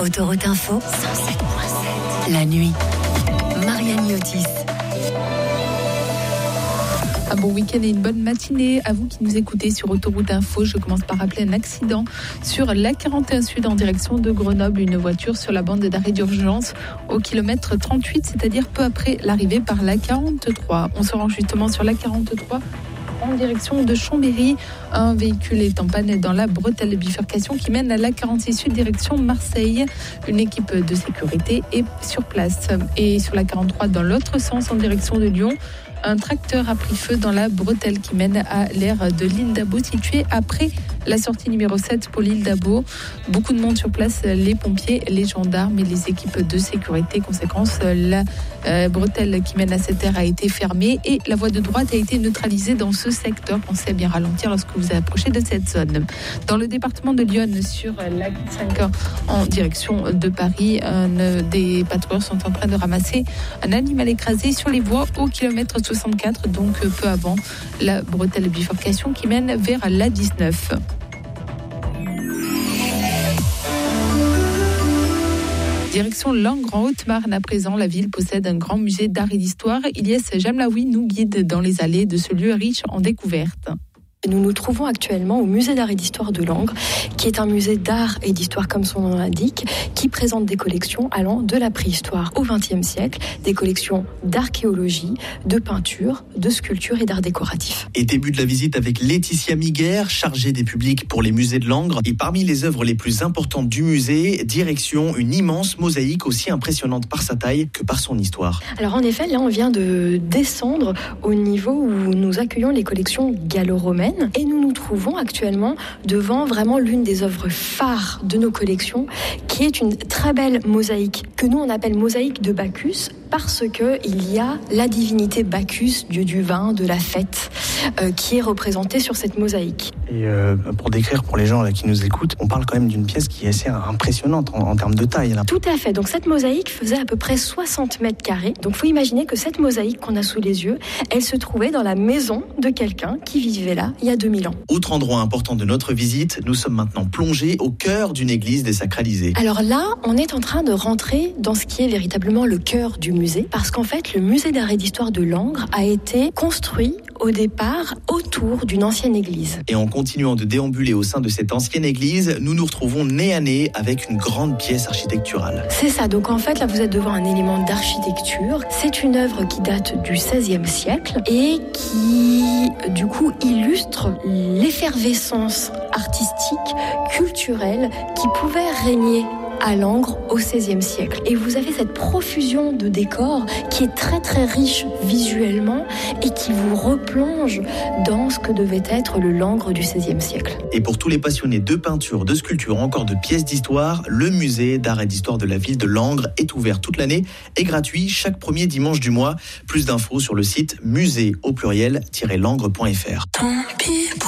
Autoroute Info, 107.7. La nuit. Marianne Yotis. Un bon week-end et une bonne matinée à vous qui nous écoutez sur Autoroute Info. Je commence par rappeler un accident sur l'A41 Sud en direction de Grenoble. Une voiture sur la bande d'arrêt d'urgence au kilomètre 38, c'est-à-dire peu après l'arrivée par l'A43. On se rend justement sur l'A43 en direction de Chambéry. Un véhicule est en panne dans la bretelle de bifurcation qui mène à l'A46 Sud direction Marseille. Une équipe de sécurité est sur place. Et sur l'A43 dans l'autre sens en direction de Lyon, un tracteur a pris feu dans la bretelle qui mène à l'aire de l'île d'Abo, située après la sortie numéro 7 pour l'île d'Abo. Beaucoup de monde sur place, les pompiers, les gendarmes et les équipes de sécurité. Conséquence, la bretelle qui mène à cette aire a été fermée et la voie de droite a été neutralisée dans ce secteur. Pensez à bien ralentir lorsque vous approchez de cette zone. Dans le département de Lyon, sur la 5 en direction de Paris, des patrouilleurs sont en train de ramasser un animal écrasé sur les voies au kilomètre 64, donc peu avant la bretelle de bifurcation qui mène vers l'A19. Direction Langres en Haute-Marne à présent. La ville possède un grand musée d'art et d'histoire. Ilyes Jamlaoui nous guide dans les allées de ce lieu riche en découvertes. Nous nous trouvons actuellement au musée d'art et d'histoire de Langres, qui est un musée d'art et d'histoire comme son nom l'indique, qui présente des collections allant de la préhistoire au XXe siècle, des collections d'archéologie, de peinture, de sculpture et d'art décoratif. Et début de la visite avec Laetitia Miguer, chargée des publics pour les musées de Langres. Et parmi les œuvres les plus importantes du musée, direction une immense mosaïque aussi impressionnante par sa taille que par son histoire. Alors en effet, là on vient de descendre au niveau où nous accueillons les collections gallo-romaines. Et nous nous trouvons actuellement devant vraiment l'une des œuvres phares de nos collections, qui est une très belle mosaïque, que nous on appelle mosaïque de Bacchus, parce qu'il y a la divinité Bacchus, dieu du vin, de la fête, qui est représentée sur cette mosaïque. Et pour décrire pour les gens là, qui nous écoutent, on parle quand même d'une pièce qui est assez impressionnante en termes de taille. Là. Tout à fait, donc cette mosaïque faisait à peu près 60 mètres carrés. Donc il faut imaginer que cette mosaïque qu'on a sous les yeux, elle se trouvait dans la maison de quelqu'un qui vivait là il y a 2000 ans. Autre endroit important de notre visite, nous sommes maintenant plongés au cœur d'une église désacralisée. Alors là, on est en train de rentrer dans ce qui est véritablement le cœur du musée, parce qu'en fait, le musée d'art et d'histoire de Langres a été construit au départ autour d'une ancienne église. Et en continuant de déambuler au sein de cette ancienne église, nous nous retrouvons nez à nez avec une grande pièce architecturale. C'est ça, donc en fait là vous êtes devant un élément d'architecture. C'est une œuvre qui date du XVIe siècle et qui du coup illustre l'effervescence artistique, culturelle qui pouvait régner à Langres au XVIe siècle. Et vous avez cette profusion de décors qui est très très riche visuellement et qui vous replonge dans ce que devait être le Langres du XVIe siècle. Et pour tous les passionnés de peinture, de sculpture, encore de pièces d'histoire, le musée d'art et d'histoire de la ville de Langres est ouvert toute l'année et gratuit chaque premier dimanche du mois. Plus d'infos sur le site musée-langres.fr.